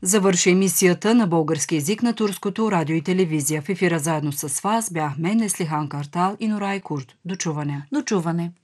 Завърши емисията на български език на турското радио и телевизия. В ефира заедно с вас бяхме Неслихан Картал и Нурай Курт. До чуване. До чуване.